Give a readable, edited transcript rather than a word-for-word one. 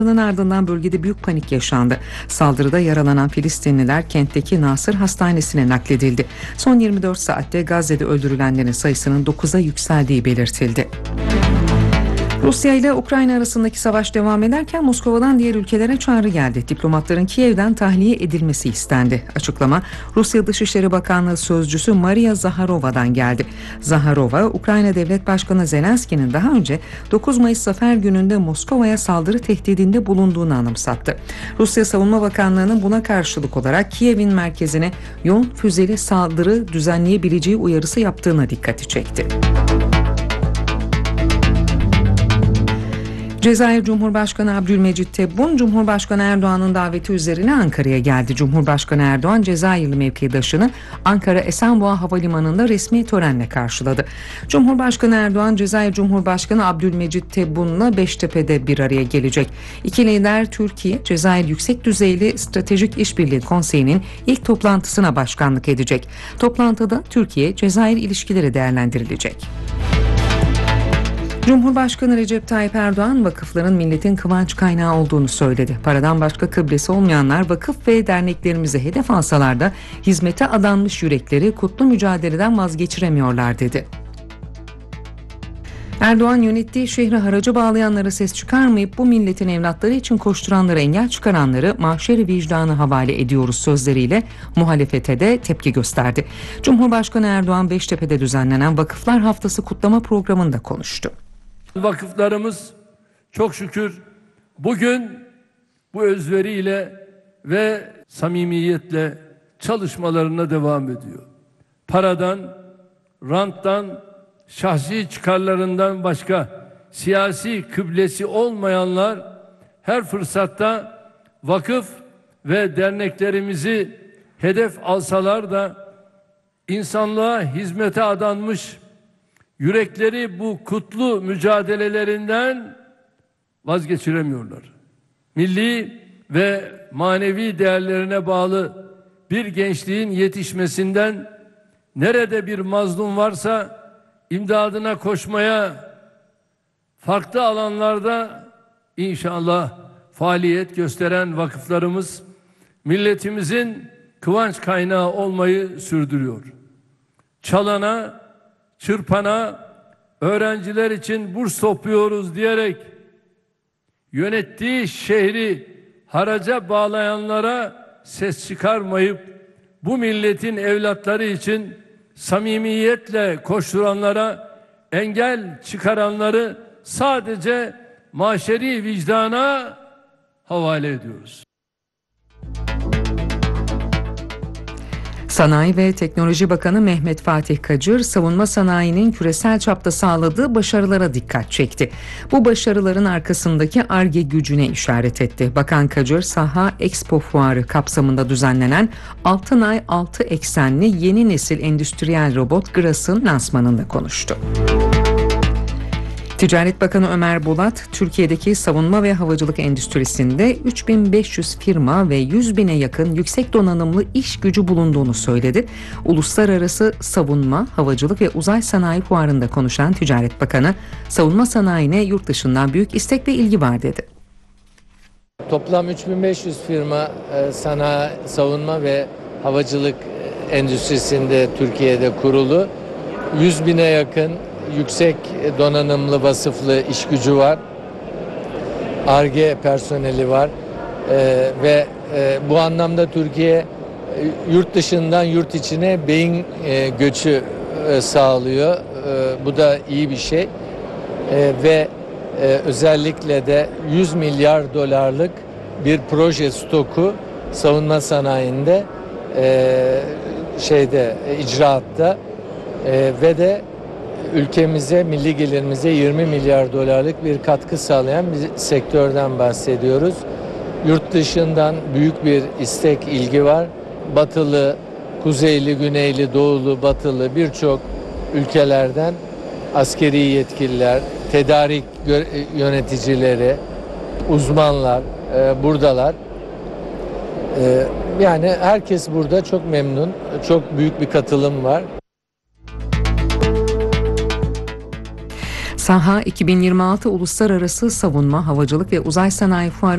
Ardından bölgede büyük panik yaşandı. Saldırıda yaralanan Filistinliler kentteki Nasır Hastanesi'ne nakledildi. Son 24 saatte Gazze'de öldürülenlerin sayısının 9'a yükseldiği belirtildi. Rusya ile Ukrayna arasındaki savaş devam ederken Moskova'dan diğer ülkelere çağrı geldi. Diplomatların Kiev'den tahliye edilmesi istendi. Açıklama Rusya Dışişleri Bakanlığı Sözcüsü Maria Zaharova'dan geldi. Zaharova, Ukrayna Devlet Başkanı Zelenski'nin daha önce 9 Mayıs Zafer Günü'nde Moskova'ya saldırı tehdidinde bulunduğunu anımsattı. Rusya Savunma Bakanlığı'nın buna karşılık olarak Kiev'in merkezine yoğun füzeli saldırı düzenleyebileceği uyarısı yaptığına dikkati çekti. Cezayir Cumhurbaşkanı Abdülmecit Tebboune, Cumhurbaşkanı Erdoğan'ın daveti üzerine Ankara'ya geldi. Cumhurbaşkanı Erdoğan, Cezayirli mevkidaşını Ankara Esenboğa Havalimanı'nda resmi törenle karşıladı. Cumhurbaşkanı Erdoğan, Cezayir Cumhurbaşkanı Abdülmecit Tebboune'la Beştepe'de bir araya gelecek. İki lider Türkiye, Cezayir Yüksek Düzeyli Stratejik İşbirliği Konseyi'nin ilk toplantısına başkanlık edecek. Toplantıda Türkiye-Cezayir ilişkileri değerlendirilecek. Cumhurbaşkanı Recep Tayyip Erdoğan, vakıfların milletin kıvanç kaynağı olduğunu söyledi. Paradan başka kıblesi olmayanlar vakıf ve derneklerimizi hedef alsalar da hizmete adanmış yürekleri kutlu mücadeleden vazgeçiremiyorlar dedi. Erdoğan, yönettiği şehri haraca bağlayanlara ses çıkarmayıp bu milletin evlatları için koşturanlara engel çıkaranları mahşeri vicdanı havale ediyoruz sözleriyle muhalefete de tepki gösterdi. Cumhurbaşkanı Erdoğan, Beştepe'de düzenlenen Vakıflar Haftası kutlama programında konuştu. Vakıflarımız çok şükür bugün bu özveriyle ve samimiyetle çalışmalarına devam ediyor. Paradan, ranttan, şahsi çıkarlarından başka siyasi kıblesi olmayanlar her fırsatta vakıf ve derneklerimizi hedef alsalar da insanlığa hizmete adanmış yürekleri bu kutlu mücadelelerinden vazgeçiremiyorlar. Milli ve manevi değerlerine bağlı bir gençliğin yetişmesinden nerede bir mazlum varsa imdadına koşmaya, farklı alanlarda inşallah faaliyet gösteren vakıflarımız milletimizin kıvanç kaynağı olmayı sürdürüyor. Çalana, çırpana, öğrenciler için burs topluyoruz diyerek yönettiği şehri haraca bağlayanlara ses çıkarmayıp bu milletin evlatları için samimiyetle koşturanlara engel çıkaranları sadece mahşeri vicdana havale ediyoruz. Sanayi ve Teknoloji Bakanı Mehmet Fatih Kacır, savunma sanayinin küresel çapta sağladığı başarılara dikkat çekti. Bu başarıların arkasındaki Ar-Ge gücüne işaret etti. Bakan Kacır, Saha Expo Fuarı kapsamında düzenlenen Altınay 6 eksenli yeni nesil endüstriyel robot GRAS'ın lansmanında konuştu. Ticaret Bakanı Ömer Bolat, Türkiye'deki savunma ve havacılık endüstrisinde 3500 firma ve 100 bine yakın yüksek donanımlı iş gücü bulunduğunu söyledi. Uluslararası Savunma, Havacılık ve Uzay Sanayi Fuarı'nda konuşan Ticaret Bakanı, savunma sanayine yurt dışından büyük istek ve ilgi var dedi. Toplam 3500 firma sanayi, savunma ve havacılık endüstrisinde Türkiye'de kurulu. 100 bine yakın yüksek donanımlı vasıflı iş gücü var. Ar-Ge personeli var. Ve bu anlamda Türkiye yurt dışından yurt içine beyin göçü sağlıyor. Bu da iyi bir şey. Ve özellikle de 100 milyar dolarlık bir proje stoku savunma sanayinde icraatta ve de ülkemize, milli gelirimize 20 milyar dolarlık bir katkı sağlayan bir sektörden bahsediyoruz. Yurt dışından büyük bir istek, ilgi var. Batılı, kuzeyli, güneyli, doğulu, batılı birçok ülkelerden askeri yetkililer, tedarik yöneticileri, uzmanlar buradalar. Yani herkes burada çok memnun, çok büyük bir katılım var. Saha 2026 Uluslararası Savunma, Havacılık ve Uzay Sanayi Fuarı